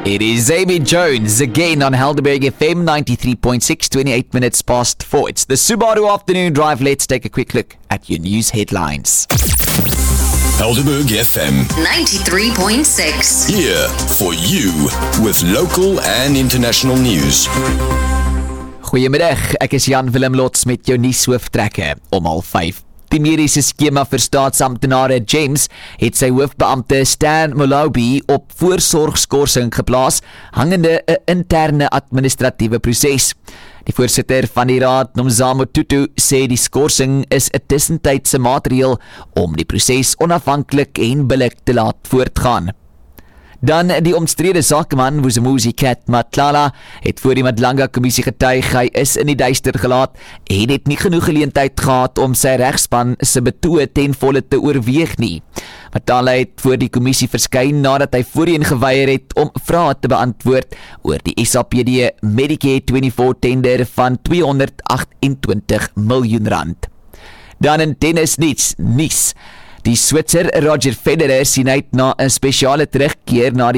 It is Amy Jones again on Helderberg FM 93.6, 28 minutes past 4. It's the Subaru Afternoon Drive. Let's take a quick look at your news headlines. Helderberg FM 93.6. here for you with local and international news. Goeiemiddag, ek is Jan Willem Lots met jou nuushooftrekke om 5:30. Die mediese skema vir staatsamptenare James het sy hoofbeampte Stan Molobi op voorsorgskorsing geplaas, hangende 'n interne administratiewe proses. Die voorsitter van die raad, Nomzamo Tutu, sê die skorsing is 'n tussentydse maatreël om die proses onafhanklik en billik te laat voortgaan. Dan die omstrede sakeman Vusimuzi Cat Matlala het voor die Madlanga kommissie getuig hy is in die duister gelaat en het nie genoeg geleentheid gehad om sy regspan se betoog ten volle te oorweeg nie. Matlala het voor die kommissie verskyn nadat hy voorheen geweier het om vrae te beantwoord oor die SAPD Medicare 24 tender van R228 miljoen. Dan in tennis nuus. Die Switser Roger Federer sien uit na 'n spesiale terugkeer na die